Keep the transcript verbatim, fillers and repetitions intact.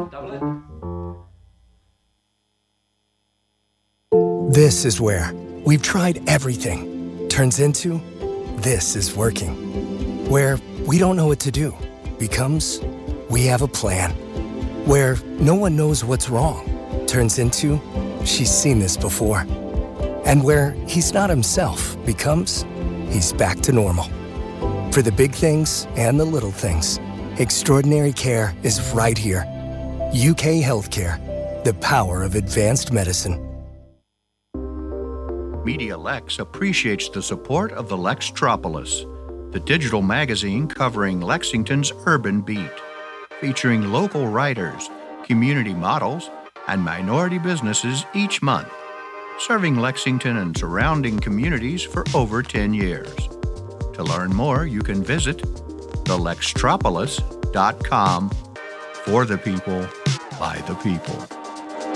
This is where we've tried everything. Turns into this is working. Where we don't know what to do becomes we have a plan. Where no one knows what's wrong turns into she's seen this before. And where he's not himself becomes he's back to normal. For the big things and the little things, extraordinary care is right here. U K Healthcare, the power of advanced medicine. Media Lex appreciates the support of the Lextropolis, the digital magazine covering Lexington's urban beat, featuring local writers, community models, and minority businesses each month, serving Lexington and surrounding communities for over ten years. To learn more, you can visit the lextropolis dot com for the people, by the people.